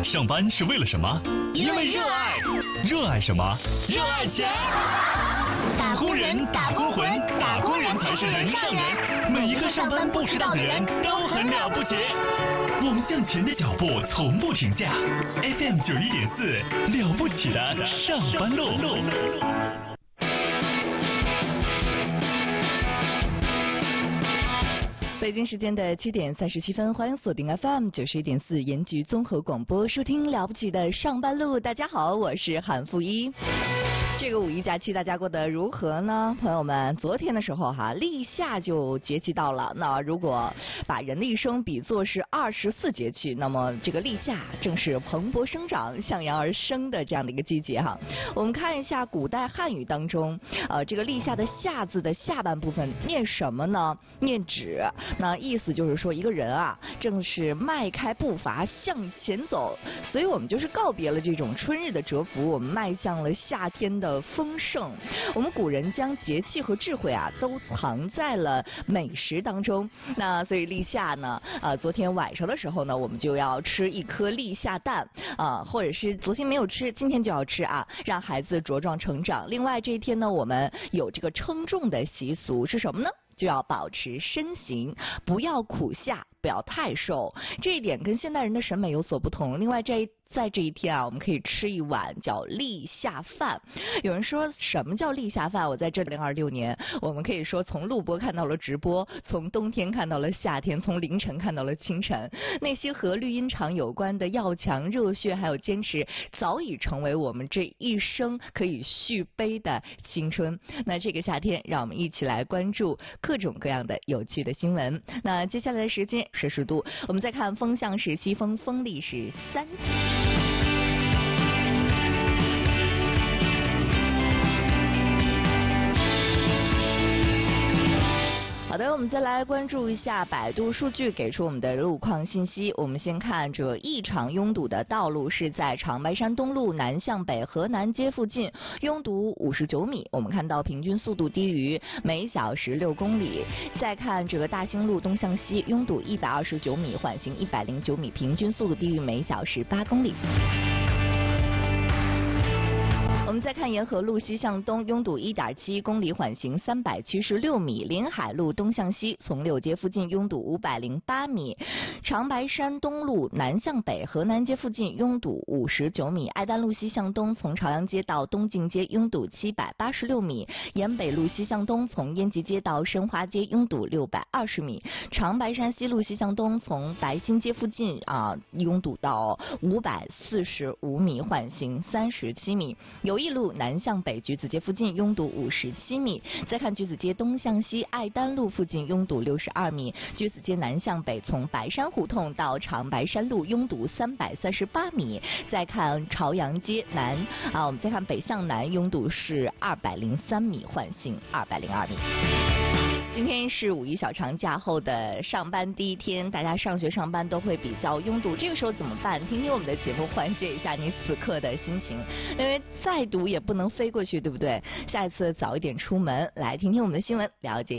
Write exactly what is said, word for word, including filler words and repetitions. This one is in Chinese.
上班是为了什么？ 因为热爱。 热爱什么？ 热爱钱。 打工人，打工魂，打工人才是人上人。每一个上班不迟到的人都很了不起。我们向前的脚步从不停下。F M 九一点四，了不起的上班路。 北京时间的七点三十七分，欢迎锁定 F M 九十一点四盐局综合广播，收听了不起的上班路。大家好，我是韩富一。这个五一假期大家过得如何呢？朋友们，昨天的时候哈，立夏就节气到了。那如果把人的一生比作是二十四节气，那么这个立夏正是蓬勃生长、向阳而生的这样的一个季节哈。我们看一下古代汉语当中，呃，这个立夏的夏字的下半部分念什么呢？念止。那意思就是说，一个人啊，正是迈开步伐向前走，所以我们就是告别了这种春日的蛰伏，我们迈向了夏天的丰盛。我们古人将节气和智慧啊，都藏在了美食当中。那所以立夏呢，呃，昨天晚上的时候呢，我们就要吃一颗立夏蛋啊、呃，或者是昨天没有吃，今天就要吃啊，让孩子茁壮成长。另外这一天呢，我们有这个称重的习俗，是什么呢？就要保持身形，不要苦下，不要太瘦，这一点跟现代人的审美有所不同。另外这一在这一天啊，我们可以吃一碗叫立夏饭。有人说什么叫立夏饭？我在这二零二六年，我们可以说从录播看到了直播，从冬天看到了夏天，从凌晨看到了清晨。那些和绿茵场有关的要强、热血还有坚持，早已成为我们这一生可以续杯的青春。那这个夏天，让我们一起来关注各种各样的有趣的新闻。那接下来的时间摄氏度，我们再看风向是西风，风力是三级。好的，我们再来关注一下百度数据给出我们的路况信息。我们先看这异常拥堵的道路是在长白山东路南向北河南街附近，拥堵五十九米，我们看到平均速度低于每小时六公里。再看这个大兴路东向西，拥堵一百二十九米，缓行一百零九米，平均速度低于每小时八公里。我们再看沿河路西向东，拥堵 一点七公里，缓行三百七十六米。临海路东向西，从六街附近拥堵五百零八米。长白山东路南向北，河南街附近拥堵五十九米。爱丹路西向东，从朝阳街到东晋街拥堵七百八十六米。沿北路西向东，从延吉街到申花街拥堵六百二十米。长白山西路西向东，从白新街附近啊拥堵到五百四十五米，缓行三十七米。有义路南向北，橘子街附近拥堵五十七米。再看橘子街东向西，爱丹路附近拥堵六十二米。橘子街南向北，从白山胡同到长白山路拥堵三百三十八米。再看朝阳街南啊，我们再看北向南拥堵是二百零三米，缓行二百零二米。今天是五一小长假后的上班第一天，大家上学上班都会比较拥堵，这个时候怎么办？听听我们的节目，缓解一下你此刻的心情，因为再堵也不能飞过去，对不对？下一次早一点出门，来听听我们的新闻，了解